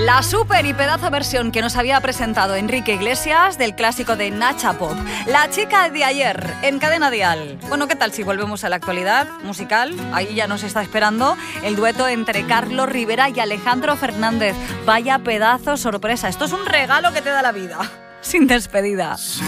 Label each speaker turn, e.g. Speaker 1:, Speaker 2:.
Speaker 1: La super y pedazo versión que nos había presentado Enrique Iglesias del clásico de Nacha Pop, La chica de ayer, en Cadena Dial. Bueno, ¿qué tal si volvemos a la actualidad musical? Ahí ya nos está esperando el dueto entre Carlos Rivera y Alejandro Fernández. Vaya pedazo sorpresa, esto es un regalo que te da la vida, sin despedida.